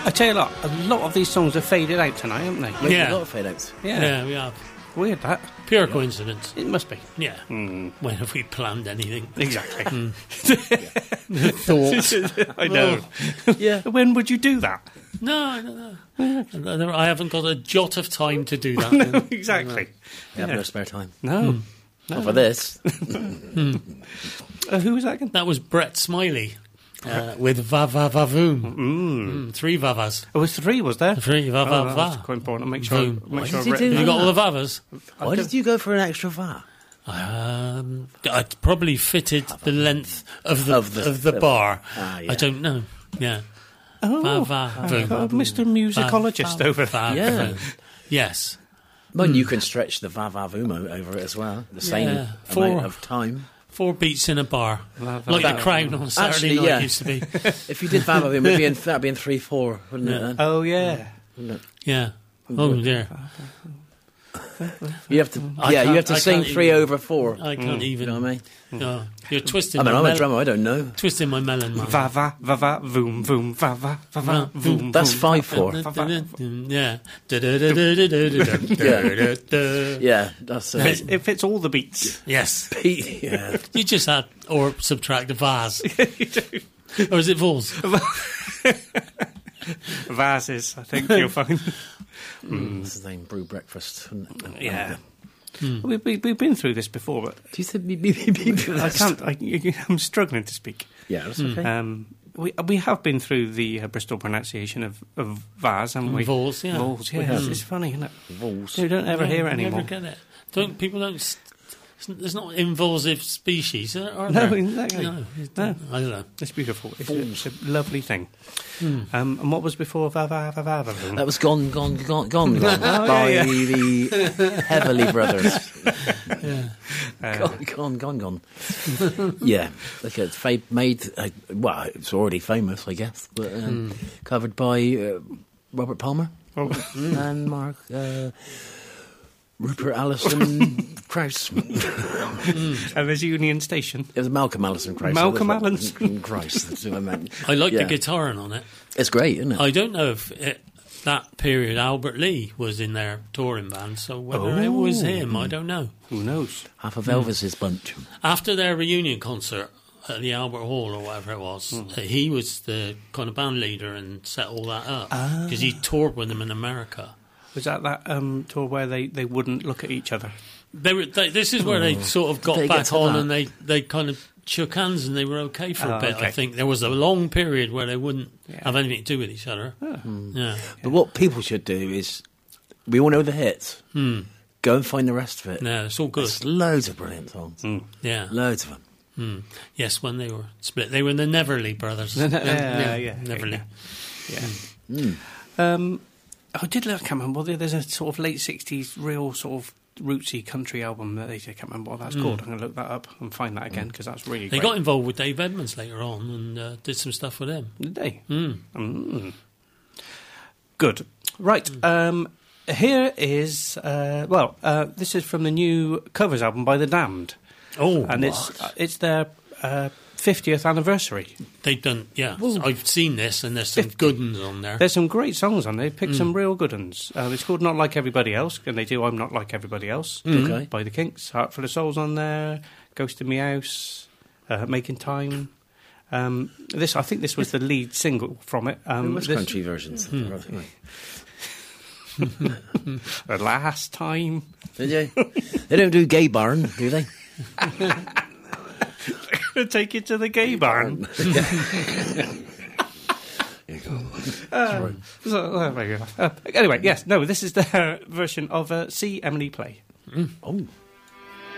I tell you a lot of these songs have faded out tonight, haven't they? Yeah. A lot of fade-outs. Yeah, we have. Weird, that. Pure coincidence. It must be. Yeah. When have we planned anything? Exactly. Thoughts. I know. Yeah. When would you do that? No. I haven't got a jot of time to do that. No, exactly. You have no spare time. No. Not for this. Who was that again? That was Brett Smiley with Va Va Va Voom. 3 vavas. It was 3, was there? 3 va va That's va. quite important. Make sure. Voom. Make Why sure did I've you do written- You got all the vavas? Why did you go for an extra va? I probably fitted the length of the bar. Ah, yeah. I don't know. Yeah. Oh, Va Va Voom. Mr. Musicologist over there. Yeah. Voom. Yes. Well, you can stretch the va va vumo over it as well. The same Yeah. amount of time. 4 beats in a bar, Va, va, like va. the Crown on Saturday Actually, night yeah. used to be. If you did va va vumo, that'd be in 3/4, wouldn't it? Then? Oh, yeah. Wouldn't it? Yeah. Oh dear. You have to. I Yeah, you have can't- to I sing can't 3/4. I can't You even. know what I mean? No, you're twisting. I mean, my I'm a mel- drummer. I don't know. Twisting my melon, man. Va va va va voom voom va va va va voom. That's voom. 5/4. Yeah. Yeah, that's It fits all the beats. Yes. yeah. You just add or subtract a vase. Or is it vols? Vases, I think you'll find. What's his name? Brew breakfast. Yeah. We've been through this before, but Do you say beep, beep, beep, beep? I can't. I'm struggling to speak. Yeah, that's okay. We have been through the Bristol pronunciation of vase, haven't we? Vols, yeah. Vols, yeah. It's funny, isn't it? Vols. You don't ever hear it You anymore. never get it. People don't. There's not invasive species, are No, there? exactly. No. No. I don't know. It's beautiful. It's a lovely thing. And what was before va va va va? va? That was gone by yeah. the Heavily Brothers. Yeah. Gone. Yeah, okay, it's made. Well, it's already famous, I guess, but covered by Robert Palmer and Mark. Rupert Allison Krauss. And there's Union Station. It was Malcolm Allison Krauss. Malcolm Allison. Krauss, that's what I meant. I like Yeah. the guitaring on it. It's great, isn't it? I don't know if that period Albert Lee was in their touring band, so whether it was him, I don't know. Who knows? Half of Elvis's bunch. After their reunion concert at the Albert Hall or whatever it was, he was the kind of band leader and set all that up because he toured with them in America. Was that tour where they wouldn't look at each other? This is where they sort of got Did they get back to on that? and they kind of shook hands and they were okay for a bit. okay. I think there was a long period where they wouldn't have anything to do with each other. Yeah. But what people should do is, we all know the hits. Go and find the rest of it. No, it's all good. There's loads of brilliant songs. Yeah. Loads of them. Yes, when they were split, they were the Neverly brothers. Yeah. Neverly. Yeah. I can't remember. There's a sort of late 60s, real sort of rootsy country album that I can't remember what that's called. I'm going to look that up and find that again because that's really They great. got involved with Dave Edmunds later on and did some stuff with him. Did they? Good. Right. Here is, this is from the new covers album by The Damned. Oh, And it's their 50th anniversary. they've done, I've seen this and there's some good ones on there. There's some great songs on there. They picked some real good ones. It's called Not Like Everybody Else, and they do I'm Not Like Everybody Else Okay. by The Kinks. Heart Full of Souls on there, Ghost in Me House, Making Time. I think this was the lead single from it. There was country versions. The Last Time. Did you? They don't do Gay Barn, do they? Take you to the gay barn. Anyway, yes, no, this is their version of See Emily Play. Oh.